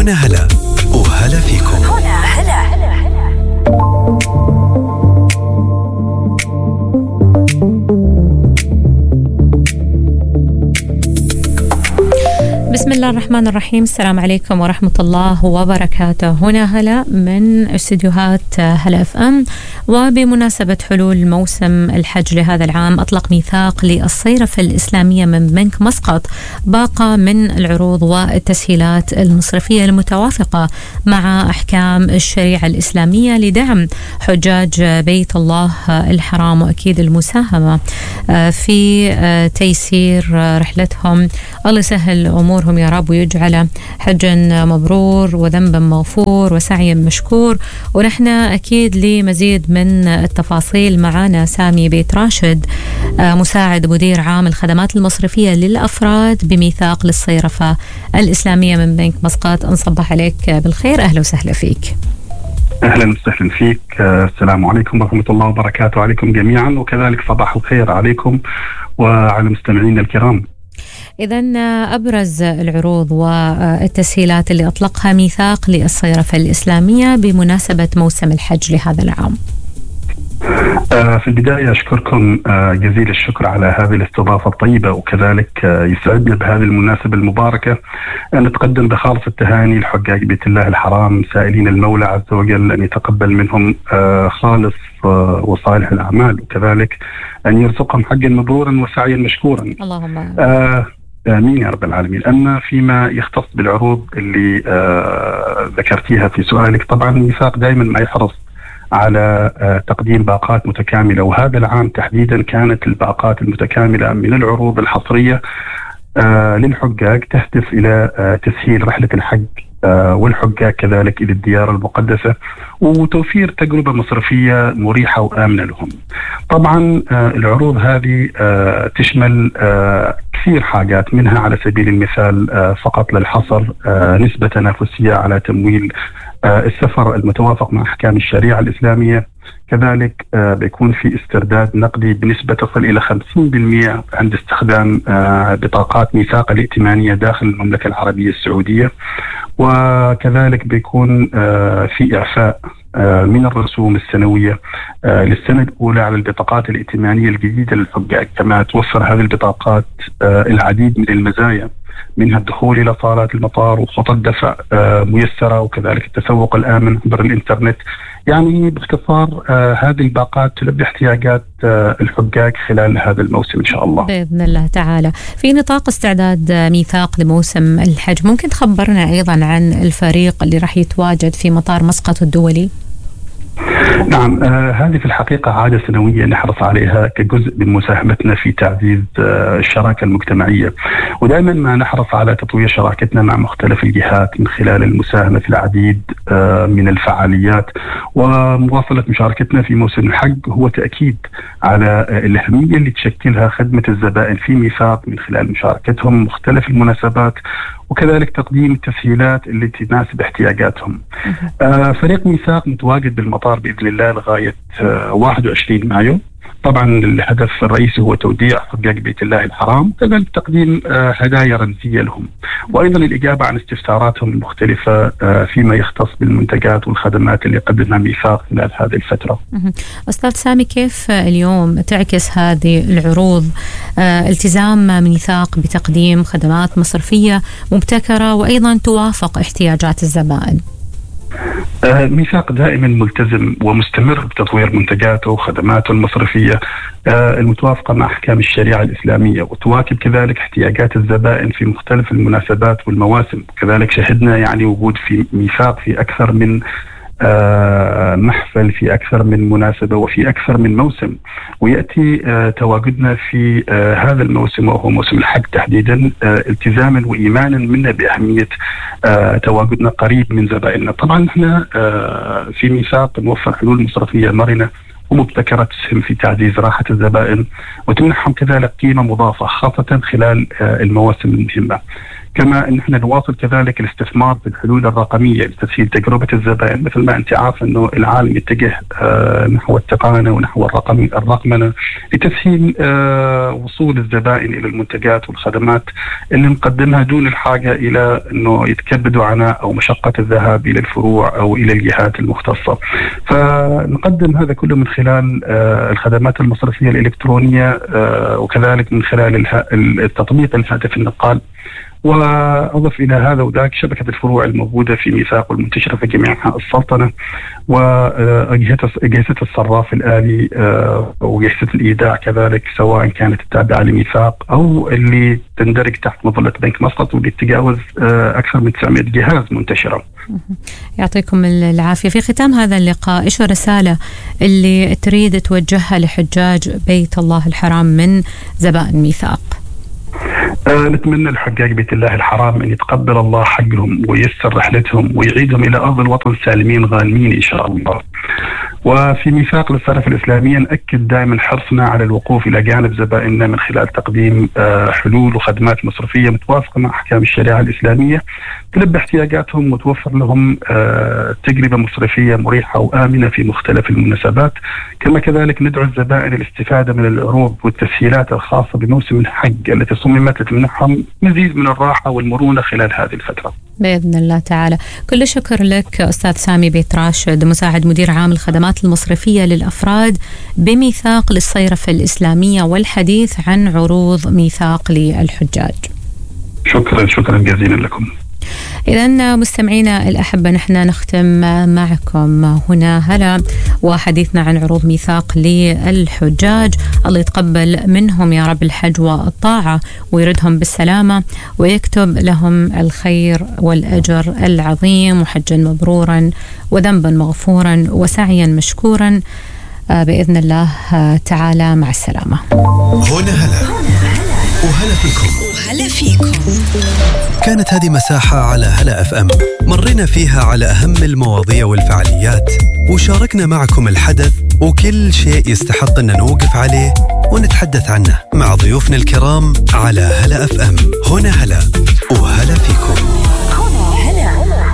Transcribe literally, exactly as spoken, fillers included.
هنا هلا وهلا فيكم. هنا هلا. بسم الله الرحمن الرحيم. السلام عليكم ورحمة الله وبركاته. هنا هلا من استديوهات هلا اف ام. وبمناسبة حلول موسم الحج لهذا العام أطلق ميثاق للصيرفة الإسلامية من بنك مسقط باقة من العروض والتسهيلات المصرفية المتوافقة مع أحكام الشريعة الإسلامية لدعم حجاج بيت الله الحرام، وأكيد المساهمة في تيسير رحلتهم. الله يسهل أمورهم يا رب ويجعل حجا مبرور وذنبا مغفور وسعيا مشكور. ونحن أكيد لمزيد من التفاصيل معنا سامي بيت راشد، مساعد مدير عام الخدمات المصرفية للأفراد بميثاق للصيرفة الإسلامية من بنك مسقط. نصبح عليك بالخير، أهلا وسهلا فيك. أهلا وسهلا فيك. السلام عليكم ورحمة الله وبركاته عليكم جميعا، وكذلك صباح الخير عليكم وعلى مستمعينا الكرام. إذن أبرز العروض والتسهيلات اللي أطلقها ميثاق للصيرفة الإسلامية بمناسبة موسم الحج لهذا العام. في البداية أشكركم جزيل الشكر على هذه الاستضافة الطيبة، وكذلك يسعدنا بهذه المناسبة المباركة أن نتقدم بخالص التهاني لحجاج بيت الله الحرام، سائلين المولى عز وجل أن يتقبل منهم خالص وصالح الأعمال، وكذلك أن يرزقهم حجا مبرورا وسعيا مشكورا. اللهم آه آمين يا رب العالمين. أما فيما يختص بالعروض اللي آه ذكرتيها في سؤالك، طبعا ميثاق دائما ما يحرص على آه تقديم باقات متكاملة، وهذا العام تحديدا كانت الباقات المتكاملة من العروض الحصرية آه للحجاج تهدف إلى آه تسهيل رحلة الحج آه والحجاج كذلك إلى الديار المقدسة، وتوفير تجربة مصرفية مريحة وآمنة لهم. طبعا آه العروض هذه آه تشمل آه كثير حاجات، منها على سبيل المثال آه فقط للحصر آه نسبة تنافسية على تمويل آه السفر المتوافق مع أحكام الشريعة الإسلامية، كذلك آه بيكون في استرداد نقدي بنسبة تصل إلى خمسين بالمئة عند استخدام آه بطاقات ميثاق الائتمانية داخل المملكة العربية السعودية، وكذلك بيكون آه في إعفاء آه من الرسوم السنوية آه للسنة الأولى على البطاقات الائتمانية الجديدة للحجاج. كما توفر هذه البطاقات آه العديد من المزايا، منها الدخول إلى صالات المطار وخطط دفع آه ميسرة، وكذلك التسوق الآمن عبر الإنترنت. يعني باختصار آه هذه الباقات تلبي احتياجات آه الحجاج خلال هذا الموسم إن شاء الله بإذن الله تعالى. في نطاق استعداد ميثاق لموسم الحج، ممكن تخبرنا أيضا عن الفريق اللي راح يتواجد في مطار مسقط الدولي؟ نعم، آه هذه في الحقيقة عادة سنوية نحرص عليها كجزء من مساهمتنا في تعزيز آه الشراكة المجتمعية، ودائما ما نحرص على تطوير شراكتنا مع مختلف الجهات من خلال المساهمة في العديد آه من الفعاليات. ومواصلة مشاركتنا في موسم الحج هو تأكيد على آه الأهمية اللي تشكلها خدمة الزبائن في ميثاق من خلال مشاركتهم مختلف المناسبات، وكذلك تقديم التسهيلات اللي تناسب احتياجاتهم. آه فريق ميثاق متواجد بالمطار بإذن الله لغاية آه واحد وعشرين مايو. طبعا الهدف الرئيسي هو توديع حجاج بيت الله الحرام، وكذلك تقديم آه هدايا رمزية لهم، وأيضا الإجابة عن استفساراتهم المختلفة آه فيما يختص بالمنتجات والخدمات اللي قدمها ميثاق خلال هذه الفترة. أستاذ سامي، كيف اليوم تعكس هذه العروض آه التزام ميثاق بتقديم خدمات مصرفية مبتكرة وأيضا توافق احتياجات الزبائن؟ آه ميثاق دائما ملتزم ومستمر بتطوير منتجاته وخدماته المصرفية آه المتوافقة مع أحكام الشريعة الإسلامية، وتواكب كذلك احتياجات الزبائن في مختلف المناسبات والمواسم. كذلك شهدنا يعني وجود في ميثاق في أكثر من آه محفل، في أكثر من مناسبة، وفي أكثر من موسم. ويأتي آه تواجدنا في آه هذا الموسم وهو موسم الحج تحديدا آه التزاما وإيمانا منا بأهمية آه تواجدنا قريب من زبائننا. طبعا نحن آه في ميثاق نوفر حلول مصرفية مرنة ومبتكرة تسهم في تعزيز راحة الزبائن وتمنحهم كذلك قيمة مضافة خاصة خلال آه المواسم المهمة. كما أن احنا نواصل كذلك الاستثمار في الحلول الرقمية لتسهيل تجربة الزبائن. مثل ما أنت عارف أنه العالم يتجه آه نحو التقنية ونحو الرقم الرقمنة لتسهيل آه وصول الزبائن إلى المنتجات والخدمات اللي نقدمها دون الحاجة إلى أنه يتكبدوا عناء أو مشقة الذهاب إلى الفروع أو إلى الجهات المختصة. فنقدم هذا كله من خلال آه الخدمات المصرفية الإلكترونية آه وكذلك من خلال التطبيق الهاتف النقال. وأضف إلى هذا وذاك شبكة الفروع الموجودة في ميثاق والمنتشرة في جميع أنحاء السلطنة، وأجهزة الصراف الآلي وأجهزة الإيداع كذلك، سواء كانت التابعة لميثاق أو اللي تندرج تحت مظلة بنك مسقط، واللي تتجاوز أكثر من تسعمائة جهاز منتشرة. يعطيكم العافية. في ختام هذا اللقاء، إيش الرسالة اللي تريد توجهها لحجاج بيت الله الحرام من زبائن ميثاق؟ آه نتمنى لحجاج بيت الله الحرام أن يتقبل الله حقهم وييسر رحلتهم ويعيدهم إلى أرض الوطن سالمين غانمين إن شاء الله. وفي ميثاق للصرف الإسلامية نأكد دائما حرصنا على الوقوف إلى جانب زبائننا من خلال تقديم آه حلول وخدمات مصرفية متوافقة مع أحكام الشريعة الإسلامية تلبي احتياجاتهم وتوفر لهم آه تجربة مصرفية مريحة وآمنة في مختلف المناسبات. كما كذلك ندعو الزبائن الاستفادة من العروض والتسهيلات الخاصة بموسم الحج التي صممت لتمنحهم مزيد من الراحة والمرونة خلال هذه الفترة بإذن الله تعالى. كل شكر لك أستاذ سامي بيت راشد، مساعد مدير عام الخدمات المصرفية للأفراد بميثاق للصيرفة الإسلامية، والحديث عن عروض ميثاق للحجاج. شكرا شكرا جزيلا لكم. إذن مستمعينا الأحبة، نحن نختم معكم هنا هلا وحديثنا عن عروض ميثاق للحجاج. الله يتقبل منهم يا رب الحج والطاعة ويردهم بالسلامة ويكتب لهم الخير والأجر العظيم، وحجا مبرورا وذنبا مغفورا وسعيا مشكورا بإذن الله تعالى. مع السلامة. هنا هلا وهلا فيكم وهلا فيكم. كانت هذه مساحة على هلا اف ام، مرينا فيها على أهم المواضيع والفعاليات، وشاركنا معكم الحدث وكل شيء يستحق أن نوقف عليه ونتحدث عنه مع ضيوفنا الكرام على هلا اف ام. هنا هلا.